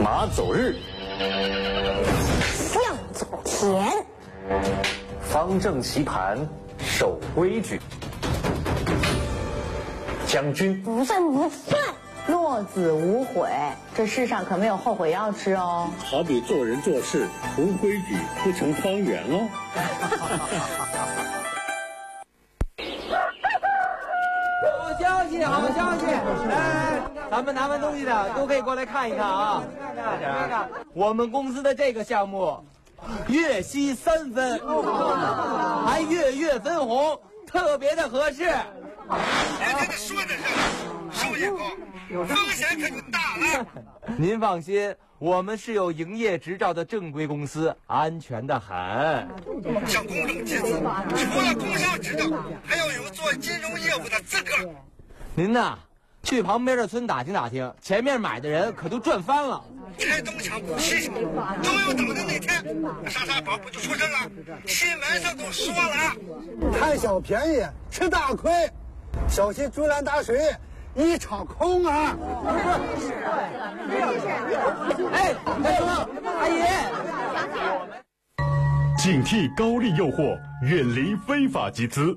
马走日， 象走田， 方正棋盘，守规矩，将军不犯不犯， 落子无悔。这世上可没有后悔药吃哦。 好比做人做事无规矩，不成方圆喽。 好消息，好消息！来，咱们拿完东西的都可以过来看一看啊！看，我们公司的这个项目，月息3分，还月分红，特别的合适。 这个说的是收益高，风险可就大了。 您放心，我们是有营业执照的正规公司，安全的很。 像公证集资，除了工商执照，还要有做金融业务的资格。 您呐，去旁边的村打听打听，前面买的人可都赚翻了。 拆东墙补西墙，都有等的那天，莎宝不就出事了？新闻上都说了， 贪小便宜吃大亏，小心竹篮打水一场空啊！ 哎，大叔，阿姨， 警惕高利诱惑，远离非法集资。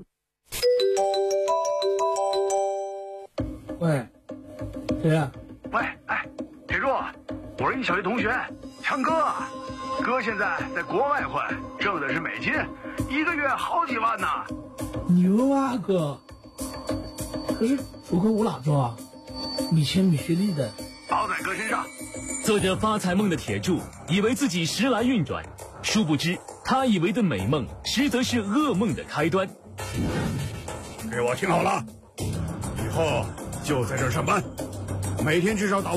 喂，谁呀？ 喂，哎，铁柱，我是一小学同学，强哥。哥现在在国外混，挣的是美金，1个月好几万呢。 牛啊哥！可是出口我哪做啊？没钱没学历的。 包在哥身上。 做着发财梦的铁柱，以为自己时来运转，殊不知他以为的美梦，实则是噩梦的开端。 给我听好了，以后就在这儿上班，每天至少打